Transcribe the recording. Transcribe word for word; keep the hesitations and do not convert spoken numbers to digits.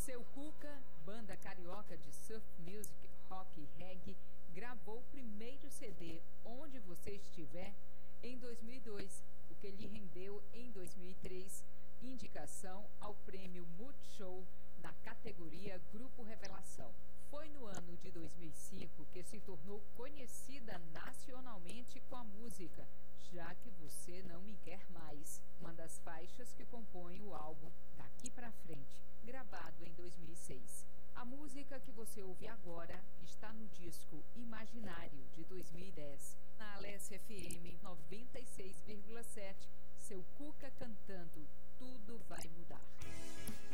Seu Cuca, banda carioca de surf music, rock e reggae, gravou o primeiro C D Onde Você Estiver em dois mil e dois, o que lhe rendeu em dois mil e três indicação ao prêmio Multishow na categoria Grupo Revelação. Foi no ano de dois mil e cinco que se tornou conhecida nacionalmente com a música Já Que Você Não Me Quer Mais, uma das faixas que compõem o álbum Daqui Pra Frente, gravado em dois mil e seis. A música que você ouve agora está no disco Imaginário, de dois mil e dez. Na Alessia F M noventa e seis vírgula sete, Seu Cuca cantando Tudo Vai Mudar.